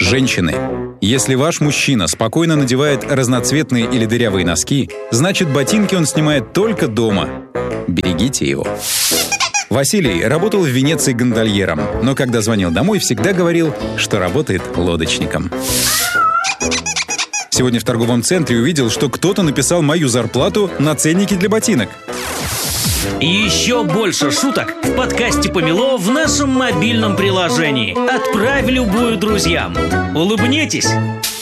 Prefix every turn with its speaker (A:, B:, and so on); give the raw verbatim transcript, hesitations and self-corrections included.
A: Женщины, если ваш мужчина спокойно надевает разноцветные или дырявые носки, значит, ботинки он снимает только дома. Берегите его. Василий работал в Венеции гондольером, но когда звонил домой, всегда говорил, что работает лодочником. Сегодня в торговом центре увидел, что кто-то написал мою зарплату на ценнике для ботинок.
B: Еще больше шуток в подкасте «Помело» в нашем мобильном приложении. Отправь любую друзьям. Улыбнитесь!